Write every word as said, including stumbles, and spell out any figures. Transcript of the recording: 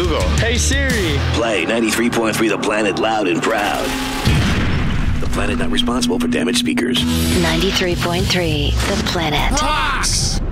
Google. Hey, Siri. Play ninety-three point three The Planet loud and proud. The Planet not responsible for damaged speakers. ninety-three point three The Planet. Rocks!